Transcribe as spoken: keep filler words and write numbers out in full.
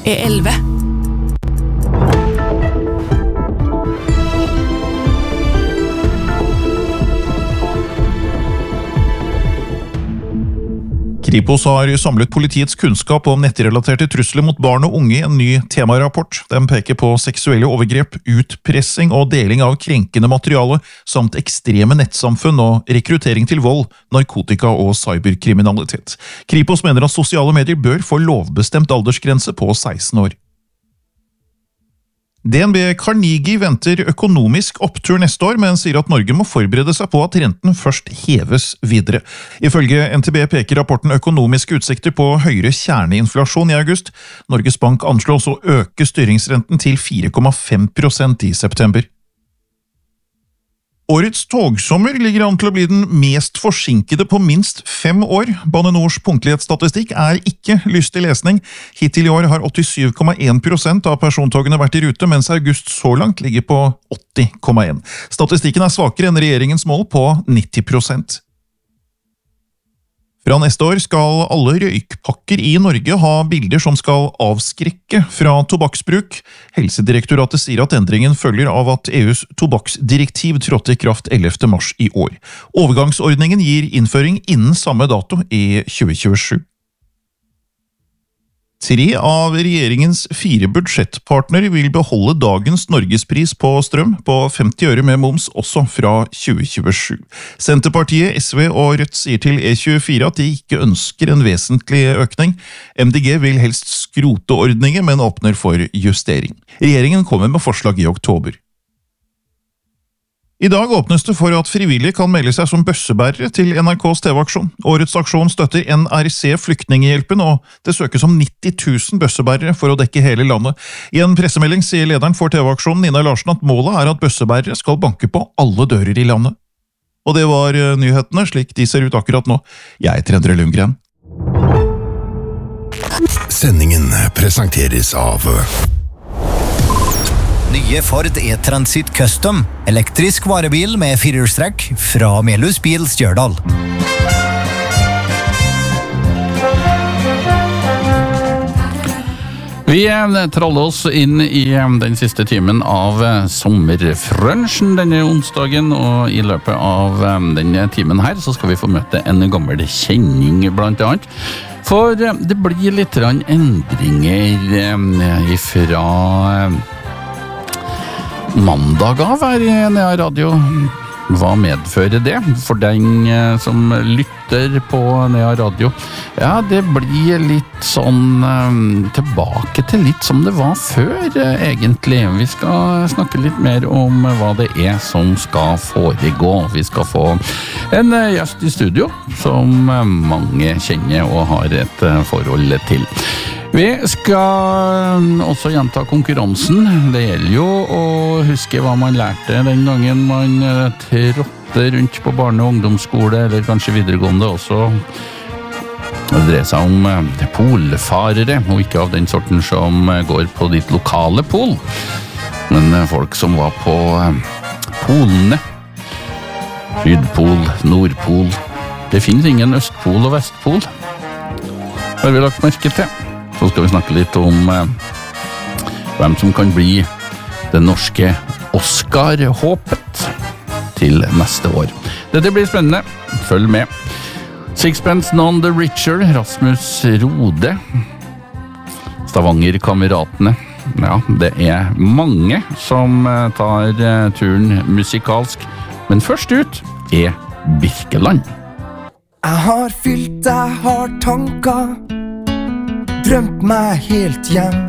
er elleve. Kripos har samlet politiets kunnskap om nettrelaterte trusler mot barn og unge i en ny temarapport. Den peker på seksuelle overgrep, utpressing og deling av krenkende materiale, samt ekstreme nettsamfunn og rekruttering til vold, narkotika og cyberkriminalitet. Kripos mener at sosiale medier bør få lovbestemt aldersgrense på seksten år. D N B Carnegie venter økonomisk opptur neste år, men sier at Norge må forberede seg på at renten først heves videre. Ifølge N T B peker rapporten økonomiske utsikter på høyere kjerneinflasjon i august. Norges Bank anslår å øke styringsrenten til fire komma fem prosent i september. Årets togsommer ligger an til å bli den mest forsinkede på minst fem år. Bane Nors punktlighetsstatistikk er ikke lystig lesning. Hittil i år har åttisju komma en prosent av persontogene vært i rute, mens august så langt ligger på åtti komma en. Statistikken er svakere enn regjeringens mål på nitti prosent. Fra neste år skal alle røykpakker i Norge ha bilder som skal avskrekke fra tobakksbruk. Helsedirektoratet sier at endringen følger av at E U's tobakksdirektiv trådte i kraft ellevte mars i år. Overgangsordningen gir innføring innen samme dato i tjue tjuesju. Tre av regjeringens fire budsjettpartnere vil beholde dagens norgespris på strøm på femti øre med moms også fra tjue tjuesju. Senterpartiet, S V og Rødt sier til E tjuefire at de ikke ønsker en vesentlig økning. M D G vil helst skrote ordningen, men åpner for justering. Regjeringen kommer med forslag i oktober. I dag åpnes det for at frivillige kan melde seg som bøssebærere til N R K's T V-aksjon. Årets aksjon støtter N R C Flyktninghjelpen, og det søkes om nitti tusen bøssebærere for å dekke hele landet. I en pressemelding sier lederen for T V-aksjonen, Nina Larsen, at målet er at bøssebærere skal banke på alle dører i landet. Og det var nyhetene, slik de ser ut akkurat nå. Jeg heter Endre Lundgren. Sendingen presenteres av Nye Ford E-Transit Custom, elektrisk varebil med firehjulstrekk fra Melhus Bil Stjørdal. Vi traller oss inn i den siste timen av sommerfrunchen denne onsdagen, og i løpet av denne timen her så skal vi få møte en gammel kjenning blant annet. For det blir litt endringer ifra mandag av her i Nea Radio. Hva medfører det for den som lytter på Nea Radio? Ja, det blir litt sånn tilbake til litt som det var før, egentlig. Vi skal snakke litt mer om hva det er som skal foregå. Vi skal få en gjest i studio som mange kjenner og har et forhold til. Vi skal også gjenta konkurransen. Det gjelder jo å huske hva man lærte den gangen man trådte rundt på barne- og ungdomsskole, eller kanskje videregående også. Det dreier seg om polfarere, og ikke av den sorten som går på ditt lokale pol, men folk som var på polene. Sydpol, Nordpol. Det finnes ingen Østpol og Vestpol. Har vi lagt merke til? Så skal vi snakke litt om eh, hvem som kan bli det norske Oscar-håpet til neste år. Dette blir spennende. Følg med. Sixpence None the Richer, Rasmus Rode, Stavanger-kameratene. Ja, det er mange som tar turen musikalsk, men først ut er Birkeland. Jeg har fylt, jeg har tanker, drømt meg helt hjem.